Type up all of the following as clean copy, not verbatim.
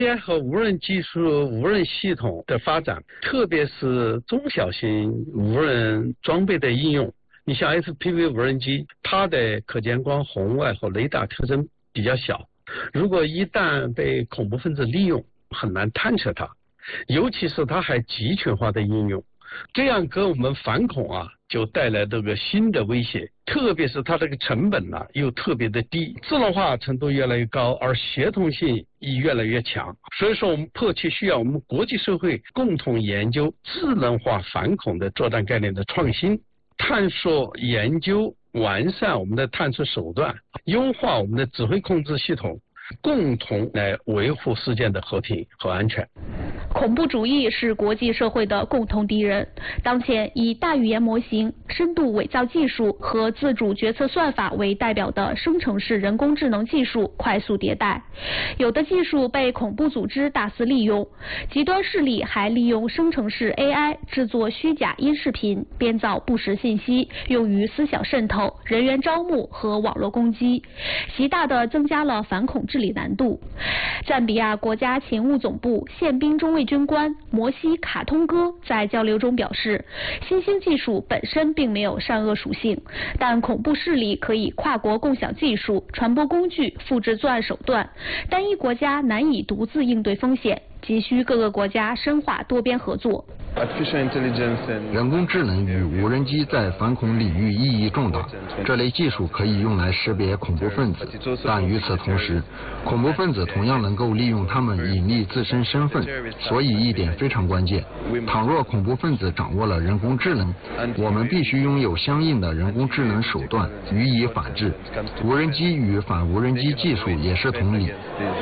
AI 和无人技术、无人系统的发展，特别是中小型无人装备的应用。你像 FPV 无人机，它的可见光、红外和雷达特征比较小，如果一旦被恐怖分子利用，很难探测它，尤其是它还集群化的应用，这样给我们反恐就带来这个新的威胁，特别是它这个成本又特别的低，智能化程度越来越高，而协同性也越来越强。所以说，我们迫切需要我们国际社会共同研究智能化反恐的作战概念的创新，探索研究完善我们的探测手段，优化我们的指挥控制系统，共同来维护世界的和平和安全。 恐怖主义是国际社会的共同敌人。当前以大语言模型、深度伪造技术和自主决策算法为代表的生成式人工智能技术快速迭代，有的技术被恐怖组织大肆利用，极端势力还利用生成式 AI 制作虚假音视频，编造不实信息，用于思想渗透、人员招募和网络攻击，极大地增加了反恐治理难度。赞比亚国家勤务总部宪兵中尉军官摩西卡通哥在交流中表示，新兴技术本身并没有善恶属性，但恐怖势力可以跨国共享技术、传播工具、复制作案手段，单一国家难以独自应对风险，急需各个国家深化多边合作。 人工智能与无人机在反恐领域意义重大，这类技术可以用来识别恐怖分子，但与此同时，恐怖分子同样能够利用他们隐匿自身身份，所以一点非常关键。倘若恐怖分子掌握了人工智能，我们必须拥有相应的人工智能手段予以反制。无人机与反无人机技术也是同理。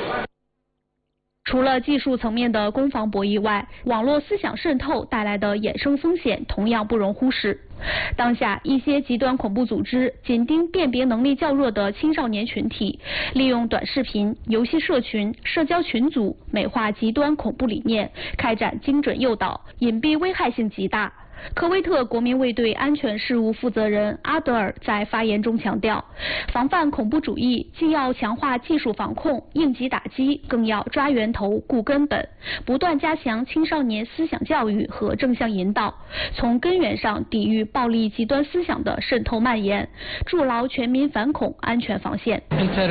除了技术层面的攻防博弈外，网络思想渗透带来的衍生风险同样不容忽视。当下，一些极端恐怖组织紧盯辨别能力较弱的青少年群体，利用短视频、游戏社群、社交群组美化极端恐怖理念，开展精准诱导，隐蔽危害性极大。科威特国民卫队安全事务负责人阿德尔在发言中强调，防范恐怖主义既要强化技术防控、应急打击，更要抓源头、顾根本，不断加强青少年思想教育和正向引导，从根源上抵御暴力极端思想的渗透蔓延，筑牢全民反恐安全防线。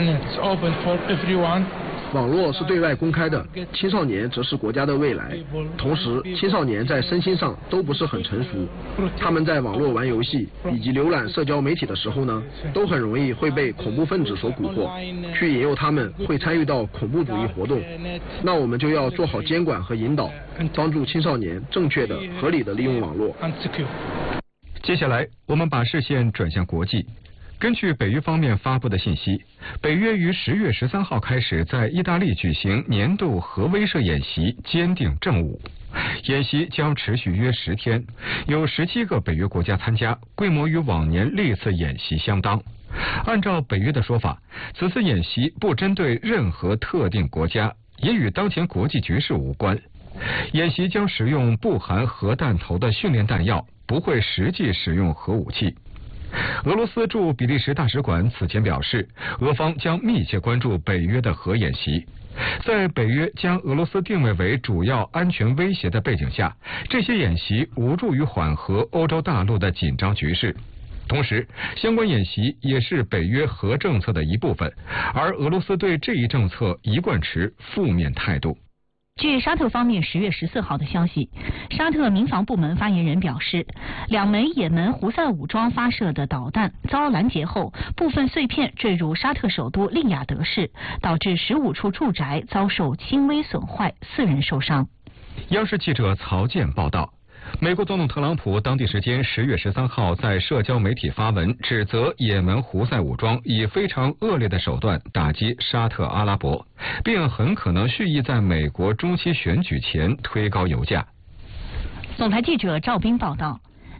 网络是对外公开的，青少年则是国家的未来。同时，青少年在身心上都不是很成熟，他们在网络玩游戏以及浏览社交媒体的时候呢，都很容易会被恐怖分子所蛊惑，去引诱他们会参与到恐怖主义活动。那我们就要做好监管和引导，帮助青少年正确的、合理的利用网络。 接下来，我们把视线转向国际。根据北约方面发布的信息，北约于10月13号开始在意大利举行年度核威慑演习“坚定正午”。演习将持续约10天，有17个北约国家参加，规模与往年历次演习相当。按照北约的说法，此次演习不针对任何特定国家，也与当前国际局势无关。演习将使用不含核弹头的训练弹药，不会实际使用核武器。俄罗斯驻比利时大使馆此前表示，俄方将密切关注北约的核演习。在北约将俄罗斯定位为主要安全威胁的背景下，这些演习无助于缓和欧洲大陆的紧张局势。同时，相关演习也是北约核政策的一部分，而俄罗斯对这一政策一贯持负面态度。 据沙特方面10月14号的消息，沙特民防部门发言人表示，2枚也门胡塞武装发射的导弹遭拦截后，部分碎片坠入沙特首都利雅得市，导致15处住宅遭受轻微损坏，4人受伤。 央视记者曹健报道。美国总统特朗普当地时间10月13号在社交媒体发文，指责也门胡塞武装以非常恶劣的手段打击沙特阿拉伯，并很可能蓄意在美国中期选举前推高油价。 总台记者赵斌报道。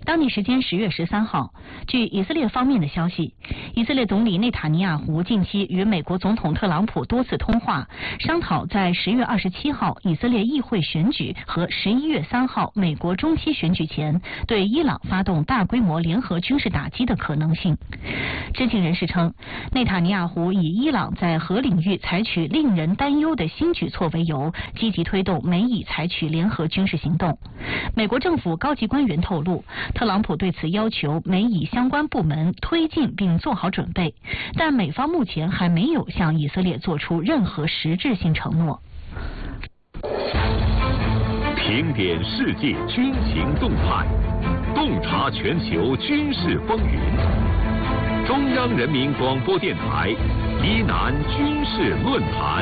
当地时间10月13号，据以色列方面的消息，以色列总理内塔尼亚胡近期与美国总统特朗普多次通话，商讨在10月27号以色列议会选举和11月3号美国中期选举前对伊朗发动大规模联合军事打击的可能性。知情人士称，内塔尼亚胡以伊朗在核领域采取令人担忧的新举措为由，积极推动美以采取联合军事行动。美国政府高级官员透露，特朗普对此要求美以相关部门推进并做好准备，但美方目前还没有向以色列做出任何实质性承诺。 评点世界军情动态，洞察全球军事风云。中央人民广播电台伊南军事论坛。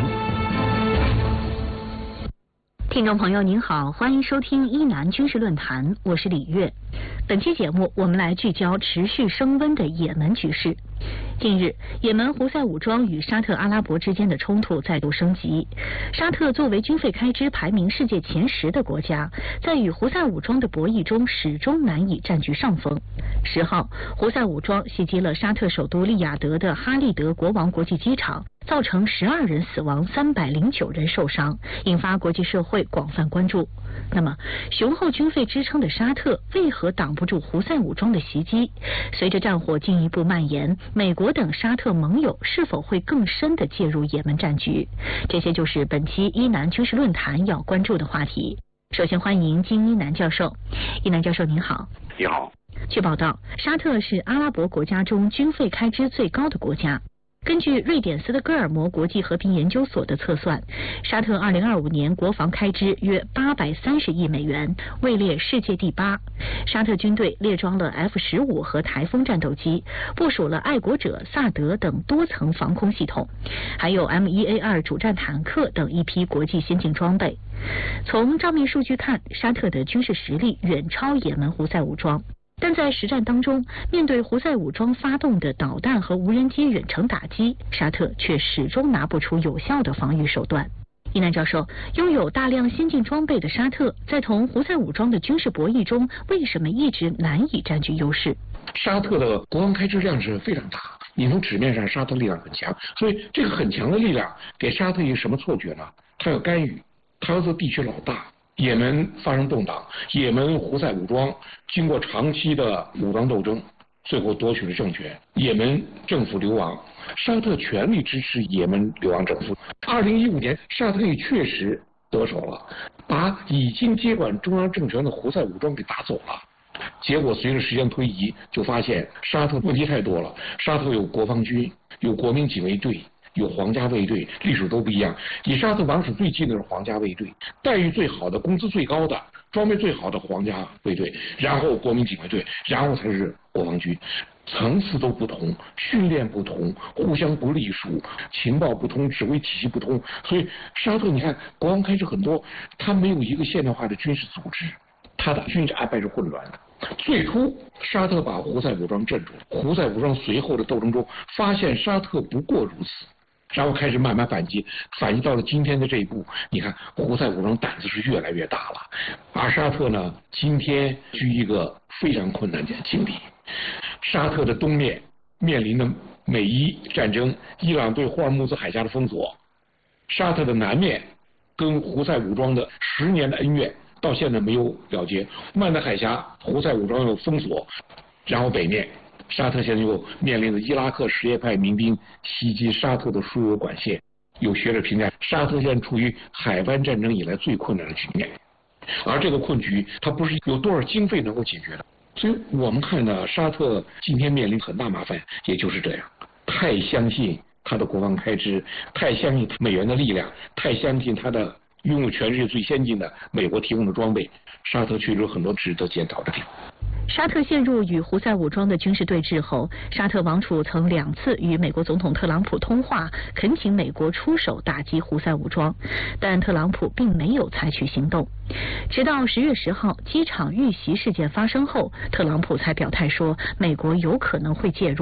听众朋友您好，欢迎收听伊南军事论坛，我是李月。本期节目我们来聚焦持续升温的也门局势。近日，也门胡塞武装与沙特阿拉伯之间的冲突再度升级。沙特作为军费开支排名世界前10的国家，在与胡塞武装的博弈中始终难以占据上风。10号，胡塞武装袭击了沙特首都利雅得的哈利德国王国际机场，造成12人死亡，309人受伤，引发国际社会广泛关注。那么，雄厚军费支撑的沙特为何挡不住胡塞武装的袭击？随着战火进一步蔓延，美国等沙特盟友是否会更深地介入也门战局？这些就是本期伊南军事论坛要关注的话题。首先欢迎金一南教授。一南教授您好。 你好。 据报道，沙特是阿拉伯国家中军费开支最高的国家。根据瑞典斯德哥尔摩国际和平研究所的测算，沙特2025年国防开支约830亿美元，位列世界第8。沙特军队列装了 F-15和台风战斗机，部署了爱国者、萨德等多层防空系统，还有 M1A2 主战坦克等一批国际先进装备。从账面数据看，沙特的军事实力远超也门胡塞武装。但在实战当中，面对胡塞武装发动的导弹和无人机远程打击，沙特却始终拿不出有效的防御手段。伊南教授，拥有大量先进装备的沙特，在同胡塞武装的军事博弈中，为什么一直难以占据优势？ 沙特的国防开支量是非常大，你从纸面上沙特力量很强，所以这个很强的力量给沙特一个什么错觉呢？他要干预，他要做地区老大。也门发生动荡，也门胡塞武装经过长期的武装斗争，最后夺取了政权，也门政府流亡，沙特全力支持也门流亡政府。2015年，沙特也确实得手了，把已经接管中央政权的胡塞武装给打走了。结果随着时间推移，就发现沙特问题太多了。沙特有国防军，有国民警卫队，有皇家卫队，隶属都不一样。离沙特王室最近的是皇家卫队，待遇最好的、工资最高的、装备最好的皇家卫队，然后国民警卫队，然后才是国防军。层次都不同，训练不同，互相不隶属，情报不同，指挥体系不同，所以沙特你看国防开支很多，它没有一个现代化的军事组织，它的军事安排是混乱的。最初沙特把胡塞武装镇住，胡塞武装随后的斗争中发现沙特不过如此，然后开始慢慢反击，反击到了今天的这一步。你看胡塞武装胆子是越来越大了，而沙特呢，今天居一个非常困难的境地。沙特的东面面临的美伊战争，伊朗对霍尔木兹海峡的封锁；沙特的南面跟胡塞武装的10年的恩怨到现在没有了结，曼德海峡胡塞武装有封锁，然后北面沙特现在又面临着伊拉克什叶派民兵袭击沙特的输油管线。有学者评价，沙特现在处于海湾战争以来最困难的局面，而这个困局它不是有多少经费能够解决的。所以我们看到沙特今天面临很大麻烦，也就是这样，太相信他的国防开支，太相信美元的力量，太相信他的拥有全世界最先进的美国提供的装备，沙特确实有很多值得检讨的地方。 沙特陷入与胡塞武装的军事对峙后，沙特王储曾2次与美国总统特朗普通话，恳请美国出手打击胡塞武装，但特朗普并没有采取行动。直到10月10号机场遇袭事件发生后，特朗普才表态说美国有可能会介入。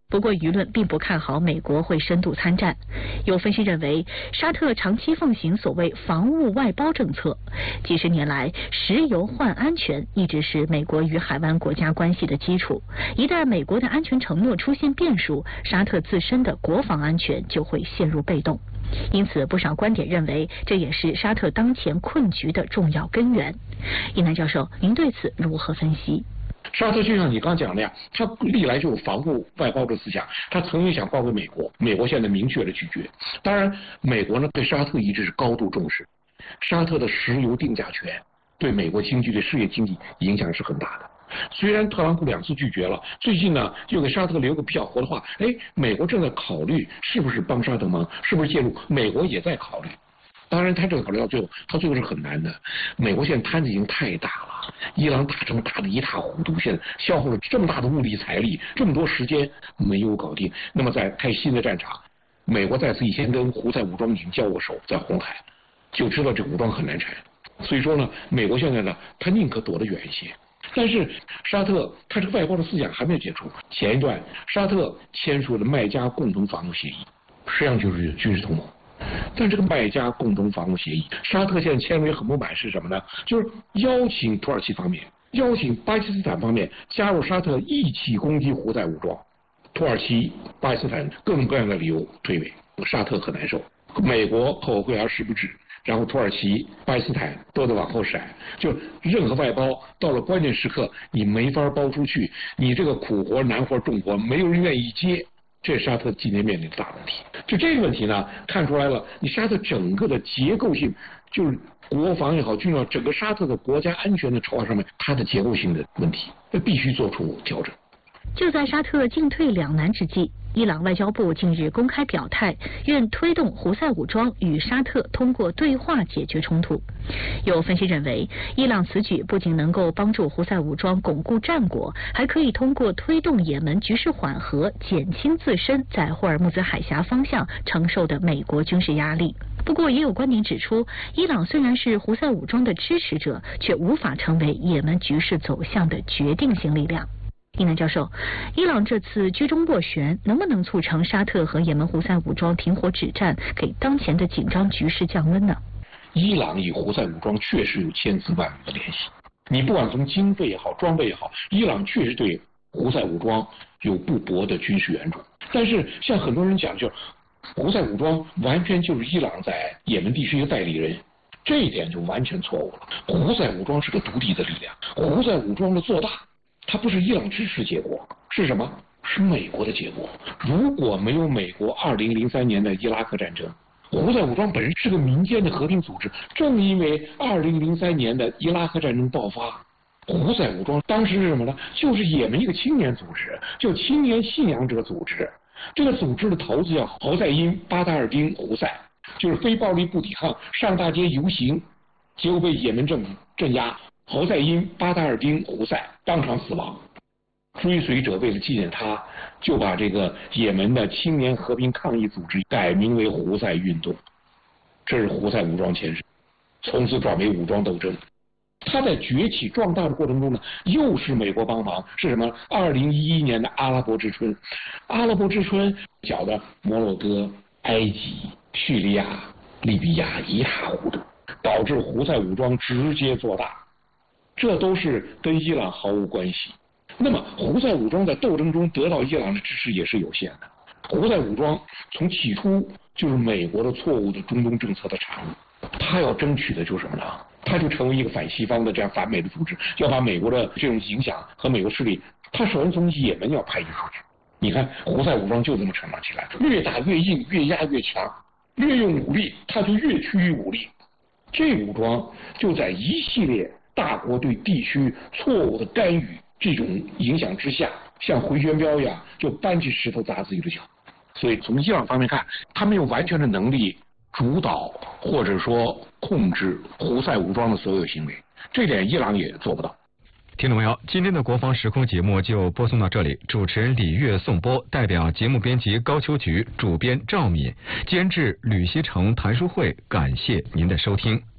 不过舆论并不看好美国会深度参战。有分析认为，沙特长期奉行所谓防务外包政策，几十年来石油换安全一直是美国与海湾国家关系的基础。一旦美国的安全承诺出现变数，沙特自身的国防安全就会陷入被动。因此，不少观点认为，这也是沙特当前困局的重要根源。一南教授，您对此如何分析？ 沙特就像你刚讲的呀，他历来就有防务外包的思想，他曾经想包给美国，美国现在明确的拒绝。当然，美国呢对沙特一直是高度重视，沙特的石油定价权对美国经济、对世界经济影响是很大的。虽然特朗普2次拒绝了，最近呢又给沙特留个比较活的话，美国正在考虑是不是帮沙特忙，是不是介入，美国也在考虑。当然，他这个考虑到最后，他最后是很难的。美国现在摊子已经太大了，伊朗打仗打得一塌糊涂，现在消耗了这么大的物力财力，这么多时间没有搞定。那么在开新的战场，美国在此以前跟胡塞武装已经交过手，在红海就知道这武装很难缠。所以说呢，美国现在呢，他宁可躲得远一些。但是沙特他这个外包的思想还没有解除。前一段沙特签署了麦加共同防务协议，实际上就是军事同盟。但这个麦加共同防务协议，沙特现在签为很不满是什么呢？就是邀请土耳其方面、邀请巴基斯坦方面加入沙特一起攻击胡塞武装。土耳其、巴基斯坦各种各样的理由推诿，沙特很难受。美国后悔而时不至，然后土耳其、巴基斯坦都得往后闪，就任何外包到了关键时刻你没法包出去，你这个苦活、难活、重活没有人愿意接。这是沙特今年面临的大问题。就这个问题呢，看出来了，你沙特整个的结构性，就是国防也好，军事，整个沙特的国家安全的筹划上面，它的结构性的问题，必须做出调整。 就在沙特进退两难之际，伊朗外交部近日公开表态，愿推动胡塞武装与沙特通过对话解决冲突。有分析认为，伊朗此举不仅能够帮助胡塞武装巩固战果，还可以通过推动也门局势缓和，减轻自身在霍尔木兹海峡方向承受的美国军事压力。不过，也有观点指出，伊朗虽然是胡塞武装的支持者，却无法成为也门局势走向的决定性力量。伊南教授，伊朗这次居中斡旋能不能促成沙特和也门胡塞武装停火止战，给当前的紧张局势降温呢？ 伊朗与胡塞武装确实有千丝万缕的联系，你不管从经费也好、装备也好，伊朗确实对胡塞武装有不薄的军事援助。但是像很多人讲，就是胡塞武装完全就是伊朗在也门地区的代理人，这一点就完全错误了。胡塞武装是个独立的力量，胡塞武装的做大，它不是伊朗支持结果，是什么？是美国的结果。如果没有美国2003年的伊拉克战争，胡塞武装本身是个民间的和平组织，正因为2003年的伊拉克战争爆发，胡塞武装当时是什么呢？就是也门一个青年组织，就青年信仰者组织。这个组织的头子叫侯赛因·巴达尔丁·胡塞，就是非暴力不抵抗，上大街游行，结果被也门政府镇压。侯赛因·巴达尔丁·胡塞当场死亡，追随者为了纪念他，就把这个也门的青年和平抗议组织改名为胡塞运动，这是胡塞武装前身，从此转为武装斗争。他在崛起壮大的过程中呢，又是美国帮忙，是什么？2011年的阿拉伯之春，阿拉伯之春搅得摩洛哥、埃及、叙利亚、利比亚一塌糊涂，导致胡塞武装直接做大，这都是跟伊朗毫无关系。那么胡塞武装在斗争中得到伊朗的支持也是有限的。胡塞武装从起初就是美国的错误的中东政策的产物，他要争取的就是什么呢？他就成为一个反西方的这样反美的组织，要把美国的这种影响和美国势力，他首先从也门要排挤出去。你看胡塞武装就这么成长起来，越打越硬，越压越强，越用武力他就越趋于武力。这武装就在一系列大国对地区错误的干预这种影响之下，像回旋镖一样就搬起石头砸自己的脚。所以从伊朗方面看，他没有完全的能力主导或者说控制胡塞武装的所有行为，这点伊朗也做不到。 听众朋友，今天的国防时空节目就播送到这里，主持人李月颂播，代表节目编辑高秋菊，主编赵敏，监制吕锡成、谭淑慧，感谢您的收听。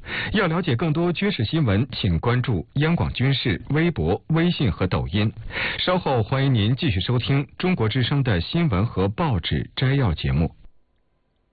要了解更多军事新闻，请关注央广军事微博、微信和抖音。稍后欢迎您继续收听中国之声的新闻和报纸摘要节目。